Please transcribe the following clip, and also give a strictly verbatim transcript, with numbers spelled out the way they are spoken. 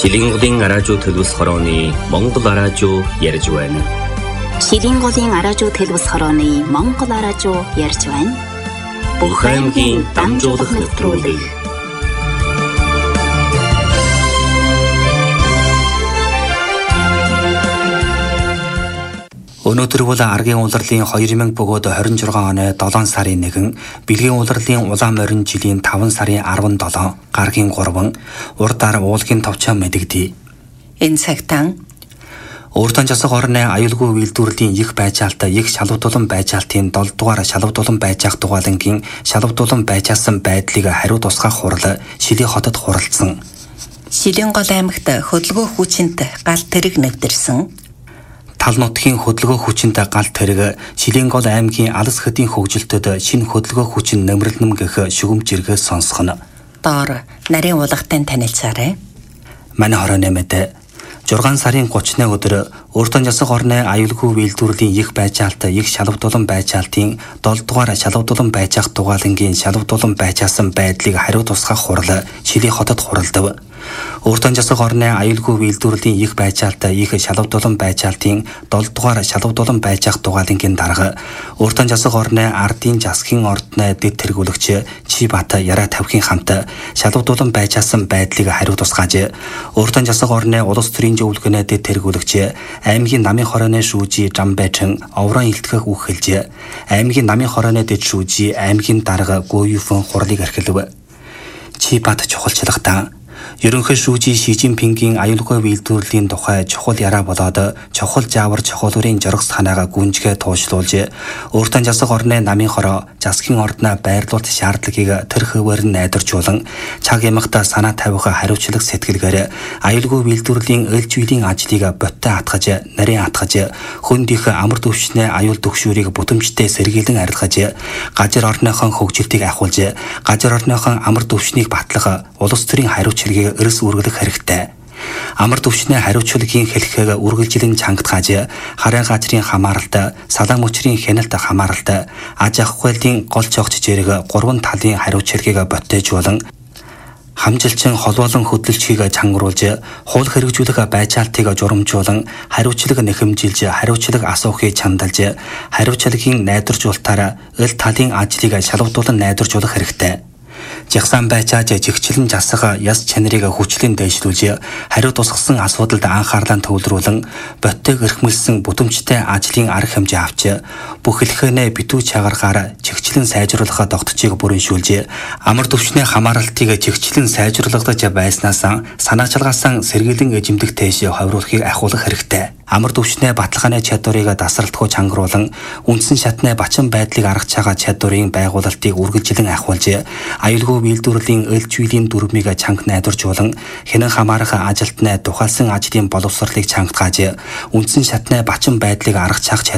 Шилинголын араажуу төлөвс хорооны Монгол араажуу ярьж байна. Шилинголын араажуу төлөвс хорооны Монгол араажуу ярьж байна. Бүх аймгийн дамжуулах нэвтрүүлэг. Өнөөдөр бол аргийн улирлын хоёр мянга бөгөөд хорин жургаан оны долоон сарын нэгэн, бэлгийн улирлын улаан морин жилийн таван сарын арван долоо, гаргийн гурван, урдаар уулгийн товчоо мэдэгдээ. Энэ цагтан Өөртөө засаг орны аюулгүй үйлдвэрлэлийн их байжаалт, их шалгуулсан байжаалтын долоо дугаар шалгуулсан байжаах дугаалангийн шалгуулсан байжаасан байдлыг хариу тусгах хурал Шилийн хотод хуралдсан. Шилингол аймагт хөдөлгөөн хүчинт гал тэрэг нэвтэрсэн. Тал нутгийн хөдөлгөөн хүчинт гал тэрэг Шилингол аймгийн алс хөдийн хөгжилтөд шинэ хөдөлгөөн хүчин нэмэрлэм гэх шүгэмж иргээс сонсгоно. Доор нарийн уулгатай танилцаарай. Манай хорооны мэдээ зургаан сарын гуравны өдөр Өөртөө засаг орны аюулгүй үйлдвэрлэлийн их байжаалт, их шалгуулсан байжаалтын долоо дугаар шалгуулсан байжаах дугаалангийн шалгуулсан байжаасан байдлыг хариу тусгах хурал Шилийн хотод хуралдав. Өөртөө засаг орны аюулгүй үйлдвэрлэлийн их байжаалт, их шалгуулсан байжаалтын долоо дугаар шалгуулсан байжаах дугаалангийн дарга Өөртөө засаг орны ардын засгийн ордны дэд тэргүүлэгч Чибат Яраа тавхийн хамт шалгуулсан байжаасан байдлыг хариу тусгааж, Өөртөө засаг орны улс төрийн зөвлөгөөний дэд тэргүүлэгч аймгийн намын хорооны шүүжи Жамбайчин оврон илтгэх үг хэлж, аймгийн намын хорооны дэд шүүжи аймгийн дарга Гуйфэн хурлыг архилв. Чибат чухалчлагтаа ерөнхий шүүжи Ши Жинпингийн аюулгүй үйлдвэрлэлийн тухай чухал яраа болоод чухал заавар чухалрын жоргос ханаага гүнжгээ туушлуулж, Өөртөө засаг орны намын хороо засгийн ордноо байрлуулалт шаардлагыг тэр хөвөр нь найдваржуулан цаг ямагт санаа тавих хариуцлага сэтгэлгээр аюулгүй үйлдвэрлэлийн ээлж үеийн ажлыг боттой атгаж, нарийн атгаж, хүнд их амар төвчнээ аюул төгшүүрийг бүтэмжтэй сэргийлэн арилгаж, газар орныхон хөгжилтийг ахуулж, газар орныхон амар төвчнийг батлах улс төрийн хариуцлагыг эрс үргэлэх хэрэгтэй. Амар төвчний хариуцлагын хэлхийг үргэлжлэн чангатгааж, хараа газрын хамааралт, салаан мөчрийн хяналт хамааралт, аж ахуйлын гол цогц зэрэг гурван талын хариуцлагыг боттойжуулан хамжилчин холбоолон хөдөлгчийг чангруулж, хууль хэрэгжүүлэх байжаалтыг журамжуулан, хариуцлага нэхэмжилж, хариуцлага асуухыг чандалж, хариуцлагын найдваржуулалтаар эл талын ажлыг шалгуулан найдваржуулах хэрэгтэй. Жагсаан байчааж жигчлэн жасах яс чанарыг хүчлэн дэвшлүүлж, хариу тусгасан асуудалд анхаарлаа төвлөрүүлэн, боттойг эрхмэлсэн бүтэмжтэй ажлын арга хэмжээ авч, бүх хэлхэнэ битүү чагаргаар чигчлэн сайжруулах тогтцыг бүрэншүүлж, амар төвчний хамааралтыг чигчлэн сайжруулагдаж байснаас санаачлагаасан сэргийлэн эзэмдэх тэш ховруулахыг ахиулах хэрэгтэй. Амар төвчний баталгааны чадварыг дасралтгүй чангруулан, үндсэн шатны бачин байдлыг аргаж байгаа чадварын байгуулалтыг үргэлжлэн ахиулж, аюулгүй үйлдвэрлэлийн ээлж үеийн дүрмийг чанга найдваржуулан, хянан хамаарах ажилтны тухайлсан ажлын боловсролыг чангатгааж, үндсэн шатны бачин байдлыг аргаж хаах